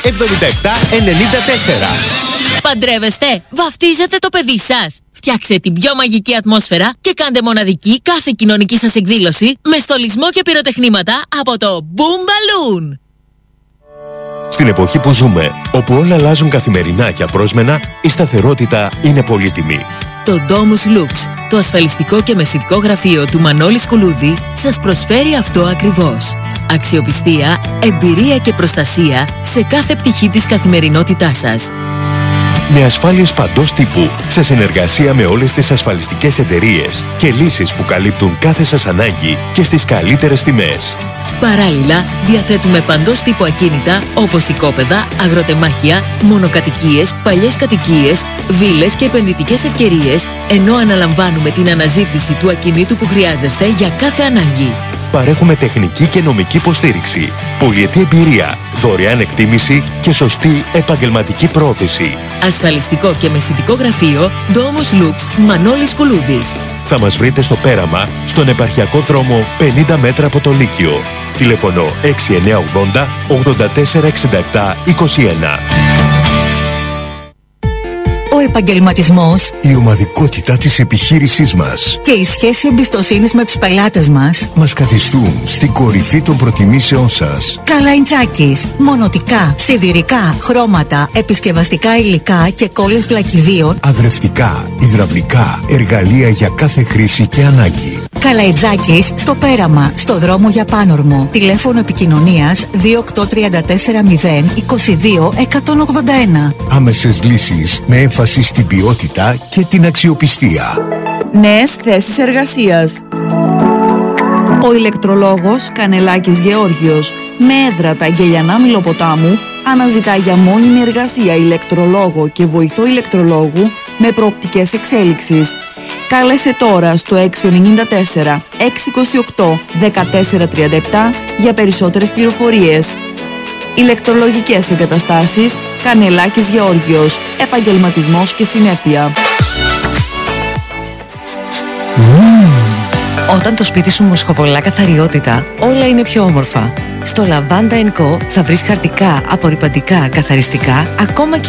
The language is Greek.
Παντρεύεστε, βαφτίζετε το παιδί σας. Φτιάξτε την πιο μαγική ατμόσφαιρα και κάντε μοναδική κάθε κοινωνική σας εκδήλωση με στολισμό και πυροτεχνήματα από το Boom Balloon. Στην εποχή που ζούμε, όπου όλα αλλάζουν καθημερινά και απρόσμενα, η σταθερότητα είναι πολύτιμη. Το Domus Lux, το ασφαλιστικό και μεσητικό γραφείο του Μανώλη Σκουλούδη, σας προσφέρει αυτό ακριβώς. Αξιοπιστία, εμπειρία και προστασία σε κάθε πτυχή της καθημερινότητάς σας. Με ασφάλειες παντός τύπου, σε συνεργασία με όλες τις ασφαλιστικές εταιρείες και λύσεις που καλύπτουν κάθε σας ανάγκη και στις καλύτερες τιμές. Παράλληλα, διαθέτουμε παντός τύπου ακίνητα όπως οικόπεδα, αγροτεμάχια, μονοκατοικίες, παλιές κατοικίες, βίλες και επενδυτικές ευκαιρίες, ενώ αναλαμβάνουμε την αναζήτηση του ακινήτου που χρειάζεστε για κάθε ανάγκη. Παρέχουμε τεχνική και νομική υποστήριξη, πολυετή εμπειρία, δωρεάν εκτίμηση και σωστή επαγγελματική πρόθεση. Ασφαλιστικό και μεσητικό γραφείο Domus Lux Μανώλης Κουλούδης. Θα μας βρείτε στο Πέραμα, στον επαρχιακό δρόμο 50 μέτρα από το Λύκειο. Τηλέφωνο 6980 84 67 21. Ο επαγγελματισμός, η ομαδικότητα της επιχείρησής μας και η σχέση εμπιστοσύνης με τους πελάτες μας καθιστούν στην κορυφή των προτιμήσεών σας. Καλαϊτζάκης, μονοτικά, σιδηρικά, χρώματα, επισκευαστικά υλικά και κόλλες πλακιδίων, Αδρευτικά, υδραυλικά, εργαλεία για κάθε χρήση και ανάγκη. Καλαϊτζάκης στο Πέραμα, στο δρόμο για Πάνορμο. Τηλέφωνο επικοινωνίας 28340 22 181. Άμεσες λύσεις με έμφαση στην ποιότητα και την αξιοπιστία. Νέες θέσεις εργασίας. Ο ηλεκτρολόγος Κανελάκης Γεώργιος, με έδρα τα Αγγελιανά Μηλοποτάμου, αναζητά για μόνιμη εργασία ηλεκτρολόγο και βοηθό ηλεκτρολόγου με προοπτικές εξέλιξης. Κάλεσε τώρα στο 694 628 1437 για περισσότερες πληροφορίες. Ηλεκτρολογικές εγκαταστάσεις Κανελάκης Γεώργιος. Επαγγελματισμός και συνέπεια. Όταν το σπίτι σου μοσχοβολά καθαριότητα, όλα είναι πιο όμορφα. Στο Lavanda & Co θα βρεις χαρτικά, απορρυπαντικά, καθαριστικά, ακόμα και